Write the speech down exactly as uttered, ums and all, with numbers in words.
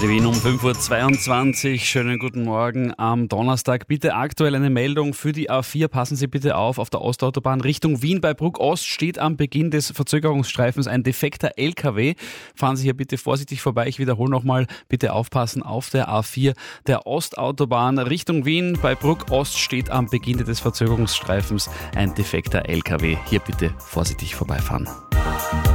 Radio Wien um fünf Uhr zweiundzwanzig. Schönen guten Morgen am Donnerstag. Bitte aktuell eine Meldung für die A vier. Passen Sie bitte auf. Auf der Ostautobahn Richtung Wien bei Bruck Ost steht am Beginn des Verzögerungsstreifens ein defekter L K W. Fahren Sie hier bitte vorsichtig vorbei. Ich wiederhole nochmal. Bitte aufpassen auf der A vier der Ostautobahn Richtung Wien bei Bruck Ost steht am Beginn des Verzögerungsstreifens ein defekter L K W. Hier bitte vorsichtig vorbeifahren.